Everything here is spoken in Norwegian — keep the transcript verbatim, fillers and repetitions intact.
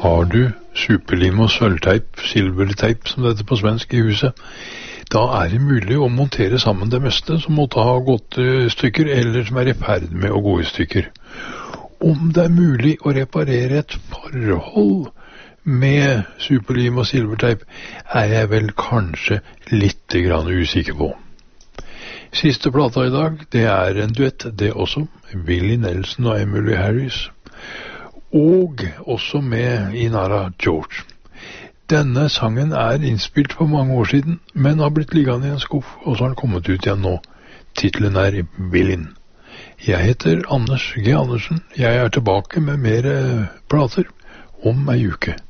Har du superlim og sølvteip, silverteip som det heter på svensk i huset, da er det mulig å montere sammen det meste som måtte ha gått i stykker, eller som er i ferd med å gå i stykker. Om det er mulig å reparere et forhold med superlim og silverteip, er jeg vel kanskje litt grann usikker på. Siste plata i dag, det er en duett, det også, Willie Nelson og Emily Harris, og også med Inara George. Denne sangen er innspilt for mange år siden, men har blitt liggende i en skuff, og så har den kommet ut igjen nå. Titlen er Willin. Jeg heter Anders G. Andersen. Jeg er tilbake med mer plater om ei uke.